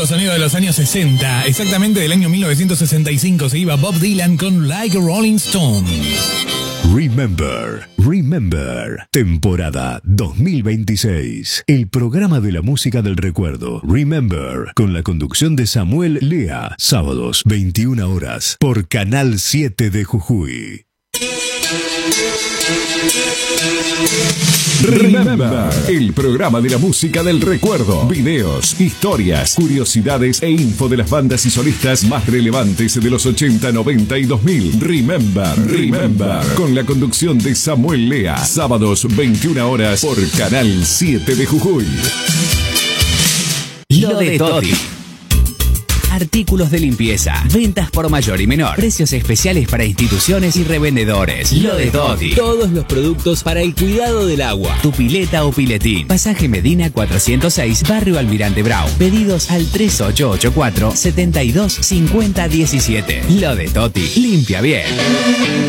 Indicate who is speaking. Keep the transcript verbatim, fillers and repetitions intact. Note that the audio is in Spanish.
Speaker 1: Clásico sonido de los años sesenta, exactamente del año mil novecientos sesenta y cinco, se iba Bob Dylan con Like a Rolling Stone.
Speaker 2: Remember, Remember, temporada dos mil veintiséis. El programa de la música del recuerdo. Remember, con la conducción de Samuel Lea. Sábados, veintiuna horas, por Canal siete de Jujuy.
Speaker 3: Remember, el programa de la música del recuerdo. Videos, historias, curiosidades e info de las bandas y solistas más relevantes de los ochenta, noventa y dos mil. Remember, Remember, con la conducción de Samuel Lea. Sábados, veintiuna horas, por Canal siete de Jujuy.
Speaker 4: Lo de Toti. Artículos de limpieza, ventas por mayor y menor, precios especiales para instituciones y revendedores. Lo de Toti. Todos los productos para el cuidado del agua. Tu pileta o piletín. Pasaje Medina cuatrocientos seis, Barrio Almirante Brown. Pedidos al tres ocho ocho cuatro, siete dos cinco cero uno siete. Lo de Toti. Limpia bien.